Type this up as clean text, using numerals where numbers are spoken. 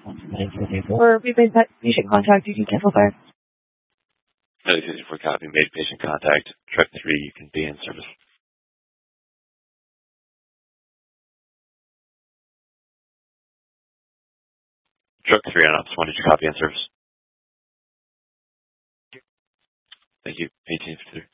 Or we've made patient contact, you can cancel fire. Notice for copy made patient contact. Truck 3, you can be in service. Truck 3 on Ops 1, did you copy in service? Thank you. 1853.